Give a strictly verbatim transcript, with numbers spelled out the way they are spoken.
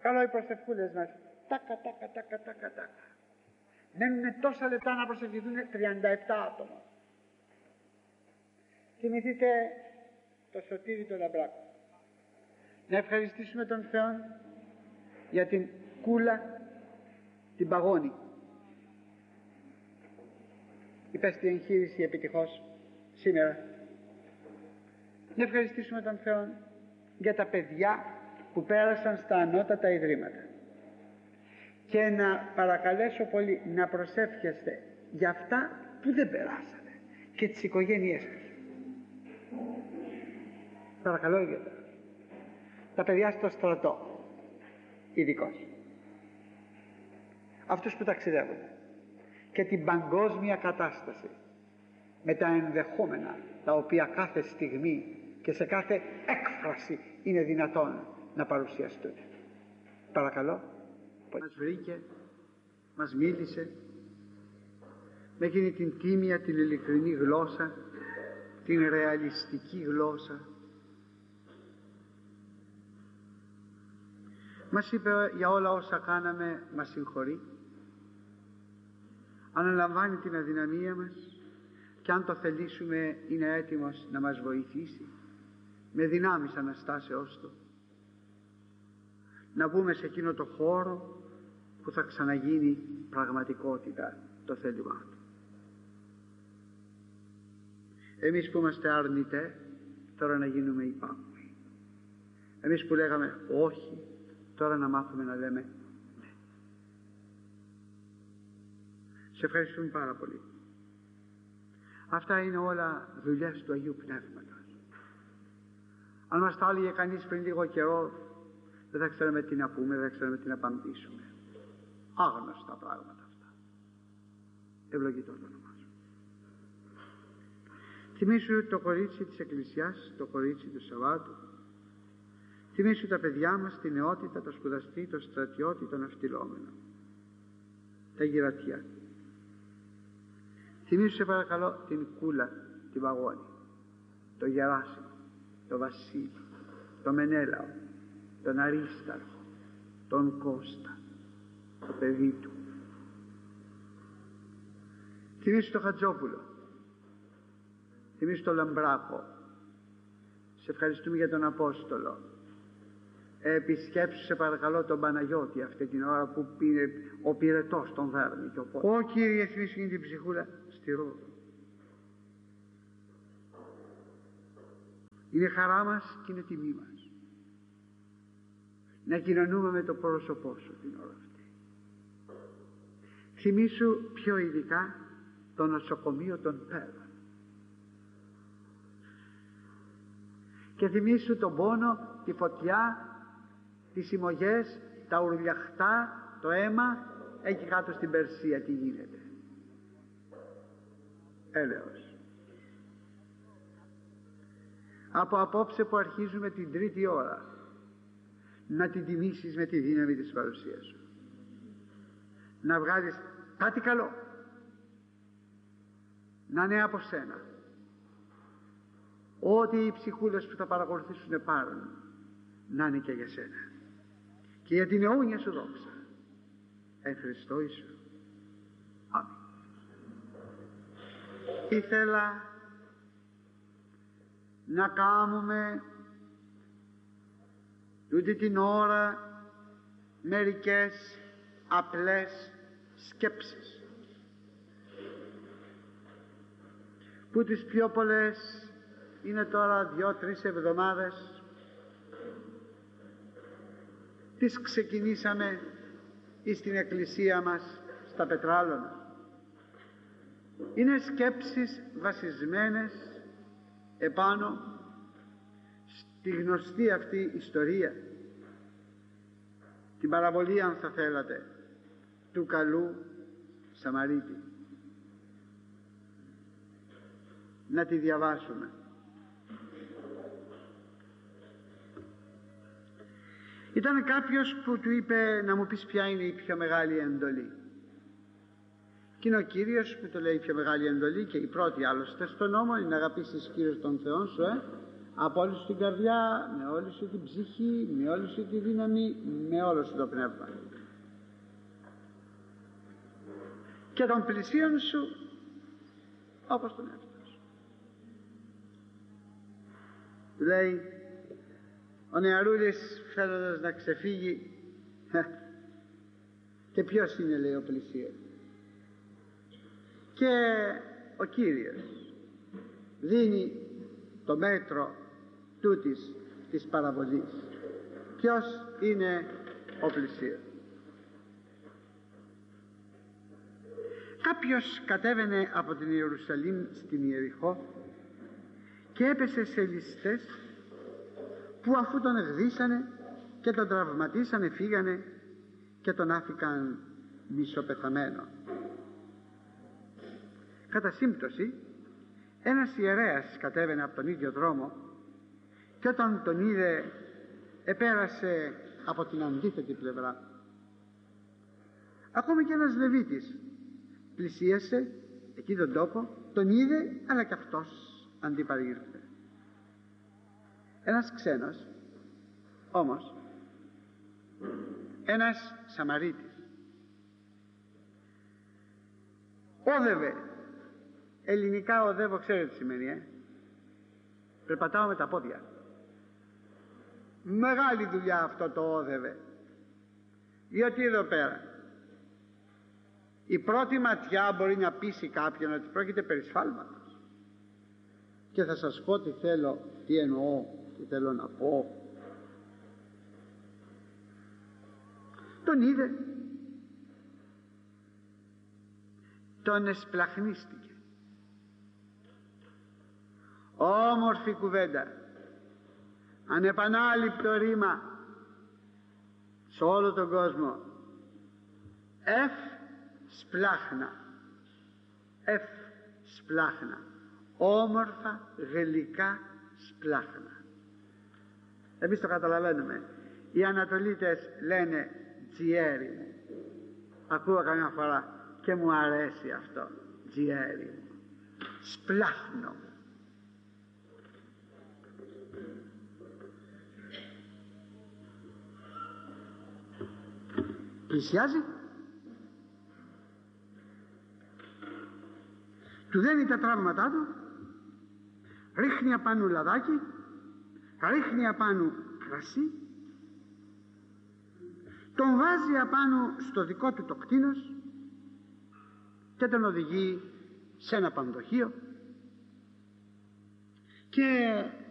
Καλό οι προσευχούλες μας. Τάκα, τάκα, τάκα, τάκα, τάκα. Μένουν τόσα λεπτά να προσευχηθούν τριάντα επτά άτομα. Θυμηθείτε το Σωτήρι το Λαμπράκο. Να ευχαριστήσουμε τον Θεό για την κούλα την παγώνη. Υπέστη εγχείρηση επιτυχώς σήμερα. Να ευχαριστήσουμε τον Θεό για τα παιδιά που πέρασαν στα ανώτατα ιδρύματα, και να παρακαλέσω πολύ να προσεύχεστε για αυτά που δεν περάσανε και τις οικογένειές τους. Παρακαλώ ιδιαίτερα. Τα παιδιά στο στρατό ειδικώς, αυτούς που ταξιδεύουν, και την παγκόσμια κατάσταση με τα ενδεχόμενα τα οποία κάθε στιγμή και σε κάθε έκφραση είναι δυνατόν να παρουσιαστούν. Παρακαλώ. Μας βρήκε, μας μίλησε με εκείνη την τίμια, την ειλικρινή γλώσσα, την ρεαλιστική γλώσσα. Μας είπε για όλα όσα κάναμε, μας συγχωρεί, αναλαμβάνει την αδυναμία μας και αν το θελήσουμε είναι έτοιμος να μας βοηθήσει με δυνάμεις Αναστάσεώς Του να μπούμε σε εκείνο το χώρο που θα ξαναγίνει πραγματικότητα το θέλημά Του. Εμείς που είμαστε αρνητές τώρα να γίνουμε υπάκουοι. Εμείς που λέγαμε όχι τώρα να μάθουμε να λέμε ναι. Σε ευχαριστούμε πάρα πολύ. Αυτά είναι όλα δουλειές του Αγίου Πνεύματος. Αν μας τα έλεγε κανείς πριν λίγο καιρό, δεν θα ξέραμε τι να πούμε, δεν θα ξέραμε τι να απαντήσουμε. Άγνωστα πράγματα αυτά. Ευλογητό το όνομά Σου. Θυμήσου το κορίτσι της Εκκλησιάς, το κορίτσι του Σαββάτου. Θυμήσου τα παιδιά μας, την νεότητα, το σπουδαστή, το στρατιώτη, τον ναυτιλόμενο, τα γυρατιά. Θυμήσου σε παρακαλώ την κούλα, την παγώνη, το Γεράσιμο, το Βασίλη, το Μενέλαο, τον Αρίσταρχο, τον Κώστα, το παιδί του. Θυμήσου το Χατζόπουλο, θυμήσου το Λαμπράκο. Σε ευχαριστούμε για τον Απόστολο. Επισκέψου σε παρακαλώ τον Παναγιώτη αυτή την ώρα που πήρε ο πυρετός τον δέρνει και ο πόδι. Ω Κύριε, θυμήσου είναι την ψυχούλα στη Ρόδο. Είναι χαρά μας και είναι τιμή μας να κοινωνούμε με το πρόσωπό Σου την ώρα αυτή. Θυμήσου πιο ειδικά το νοσοκομείο των Πέρων και θυμήσου τον πόνο, τη φωτιά, τις συμμογές, τα ουρλιαχτά, το αίμα εκεί κάτω στην Περσία τι γίνεται. Έλεος. Από απόψε που αρχίζουμε την τρίτη ώρα να την τιμήσεις με τη δύναμη της παρουσίας Σου, να βγάλεις κάτι καλό, να είναι από Σένα, ό,τι οι ψυχούλες που θα παρακολουθήσουν πάρουν να είναι και για Σένα και για την αιώνια Σου δόξα. Εν Χριστώ Ιησού. Αμήν. Ήθελα να κάνουμε τούτη την ώρα μερικές απλές σκέψεις που τις πιο πολλές είναι τώρα δυο-τρεις εβδομάδες τις ξεκινήσαμε εις την εκκλησία μας στα Πετράλωνα. Είναι σκέψεις βασισμένες επάνω στη γνωστή αυτή ιστορία, την παραβολή αν θα θέλατε του καλού Σαμαρίτη. Να τη διαβάσουμε. Ήταν κάποιος που του είπε να μου πεις ποια είναι η πιο μεγάλη εντολή. Και είναι ο Κύριος που το λέει η πιο μεγάλη εντολή και η πρώτη άλλωστε στον νόμο είναι να αγαπήσεις Κύριος τον Θεόν σου, ε? Από όλη σου την καρδιά, με όλη σου την ψυχή, με όλη σου τη δύναμη, με όλο σου το πνεύμα. Και των πλησίων σου όπως τον εαυτό σου. Λέει ο νεαρούλης θέλοντας να ξεφύγει, και ποιος είναι, λέει, ο πλησίος? Και ο Κύριος δίνει το μέτρο τούτης της παραβολής. Ποιος είναι ο πλησίος? Κάποιος κατέβαινε από την Ιερουσαλήμ στην Ιεριχώ και έπεσε σε ληστές που αφού τον εκδίσανε και τον τραυματίσανε φύγανε και τον άφηκαν μισοπεθαμένο. Κατά σύμπτωση ένας ιερέας κατέβαινε από τον ίδιο δρόμο και όταν τον είδε επέρασε από την αντίθετη πλευρά. Ακόμα και ένας Λεβίτης πλησίασε εκεί τον τόπο, τον είδε, αλλά και αυτός αντιπαρήρθε. Ένας ξένος όμως, ένας Σαμαρίτης, όδευε. Ελληνικά οδεύω, ξέρετε τι σημαίνει, ε? Περπατάω με τα πόδια. Μεγάλη δουλειά αυτό το όδευε. Διότι εδώ πέρα η πρώτη ματιά μπορεί να πείσει κάποιον ότι πρόκειται περί σφάλματος. Και θα σας πω τι θέλω, τι εννοώ, τι θέλω να πω. Τον είδε, τον εσπλαχνίστηκε. Όμορφη κουβέντα, ανεπανάληπτο ρήμα σε όλο τον κόσμο. Εφ σπλάχνα, εφ σπλάχνα, όμορφα γλυκά σπλάχνα. Εμείς το καταλαβαίνουμε. Οι Ανατολίτες λένε τζιέρι μου. Ακούω καμιά φορά και μου αρέσει αυτό, τζιέρι μου, σπλάχνο μου. Πλησιάζει, του δένει τα τραύματά του, ρίχνει απάνω λαδάκι, ρίχνει απάνω κρασί, τον βάζει απάνω στο δικό του το κτήνος και τον οδηγεί σε ένα πανδοχείο και